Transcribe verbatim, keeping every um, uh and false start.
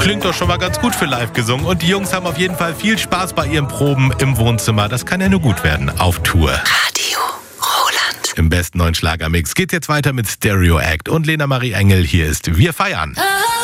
Klingt doch schon mal ganz gut für live gesungen. Und die Jungs haben auf jeden Fall viel Spaß bei ihren Proben im Wohnzimmer. Das kann ja nur gut werden auf Tour. Radio Roland. Im besten neuen Schlagermix geht's jetzt weiter mit Stereo Act und Lena Marie Engel. Hier ist Wir feiern.